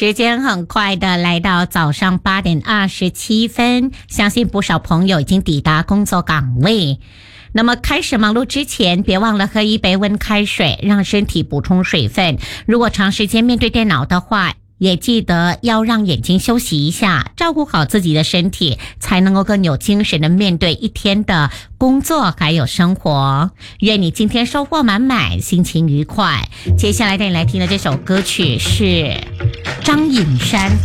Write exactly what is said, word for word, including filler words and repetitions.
时间很快的来到早上八点二十七分，相信不少朋友已经抵达工作岗位。那么开始忙碌之前，别忘了喝一杯温开水，让身体补充水分。如果长时间面对电脑的话，也记得要让眼睛休息一下，照顾好自己的身体，才能够更有精神的面对一天的工作还有生活。愿你今天收获满满，心情愉快。接下来带你来听的这首歌曲是张颖山